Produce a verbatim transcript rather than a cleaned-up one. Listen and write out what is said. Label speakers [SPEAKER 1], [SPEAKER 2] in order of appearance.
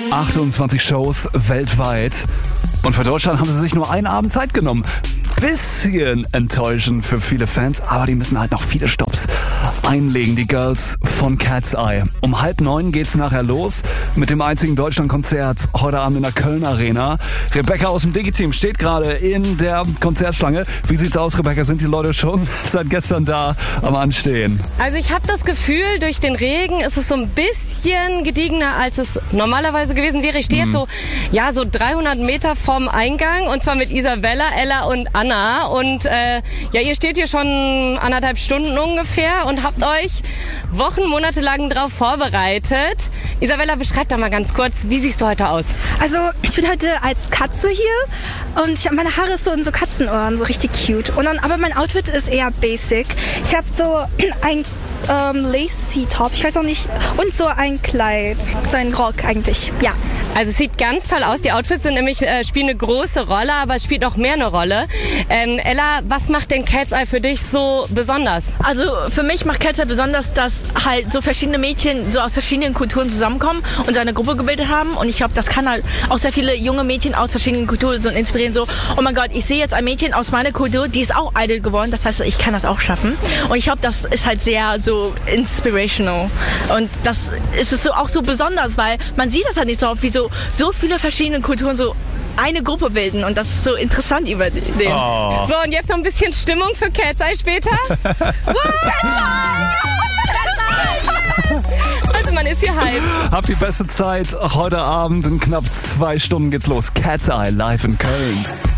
[SPEAKER 1] achtundzwanzig Shows weltweit. Und für Deutschland haben sie sich nur einen Abend Zeit genommen. Bisschen enttäuschend für viele Fans, aber die müssen halt noch viele Stops einlegen. Die Girls von Cat's Eye. Um halb neun geht's nachher los mit dem einzigen Deutschlandkonzert heute Abend in der Köln Arena. Rebecca aus dem Digi-Team steht gerade in der Konzertschlange. Wie sieht's aus, Rebecca? Sind die Leute schon seit gestern da am Anstehen?
[SPEAKER 2] Also ich habe das Gefühl, durch den Regen ist es so ein bisschen gediegener, als es normalerweise gewesen wäre. Ich stehe jetzt so, ja, so dreihundert Meter vom Eingang, und zwar mit Isabella, Ella und Anna. Und äh, ja, ihr steht hier schon anderthalb Stunden ungefähr und habt euch Wochen, Monate lang drauf vorbereitet. Isabella, beschreib doch mal ganz kurz, wie siehst du heute aus?
[SPEAKER 3] Also ich bin heute als Katze hier und ich habe meine Haare so in so Katzenohren, so richtig cute. Und dann, aber mein Outfit ist eher basic. Ich habe so ein ähm, Lacy Top, ich weiß auch nicht, und so ein Kleid, so ein Rock eigentlich, ja.
[SPEAKER 2] Also es sieht ganz toll aus. Die Outfits sind nämlich, äh, spielen eine große Rolle, aber es spielt noch mehr eine Rolle. Ähm, Ella, was macht denn Cat's Eye für dich so besonders?
[SPEAKER 4] Also für mich macht Cat's Eye besonders, dass halt so verschiedene Mädchen so aus verschiedenen Kulturen zusammenkommen und so eine Gruppe gebildet haben. Und ich glaube, das kann halt auch sehr viele junge Mädchen aus verschiedenen Kulturen so inspirieren. So, oh mein Gott, ich sehe jetzt ein Mädchen aus meiner Kultur, die ist auch Idol geworden. Das heißt, ich kann das auch schaffen. Und ich glaube, das ist halt sehr so inspirational. Und das ist es so auch so besonders, weil man sieht das halt nicht so oft, wie so so viele verschiedene Kulturen so eine Gruppe bilden, und das ist so interessant über den.
[SPEAKER 1] Oh.
[SPEAKER 2] So, und jetzt noch ein bisschen Stimmung für Cat's Eye später. Also man ist hier hyped.
[SPEAKER 1] Habt die beste Zeit. Heute Abend in knapp zwei Stunden geht's los. Cat's Eye live in Köln.